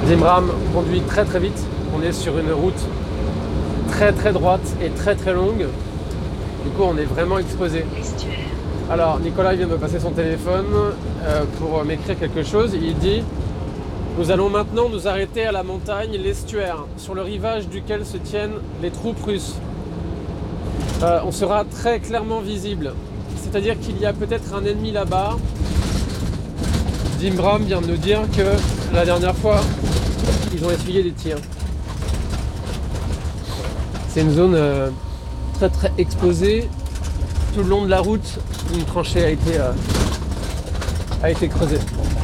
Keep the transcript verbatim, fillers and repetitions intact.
Zimram conduit très très vite. On est sur une route très très droite et très très longue. Du coup, on est vraiment exposé. Alors, Nicolas vient de me passer son téléphone euh, pour m'écrire quelque chose. Il dit: nous allons maintenant nous arrêter à la montagne, l'estuaire, sur le rivage duquel se tiennent les troupes russes. Euh, on sera très clairement visible. C'est-à-dire qu'il y a peut-être un ennemi là-bas. Zimram vient de nous dire que la dernière fois, ils ont essuyé des tirs. C'est une zone euh, très très exposée. Tout le long de la route, une tranchée a été, euh, a été creusée.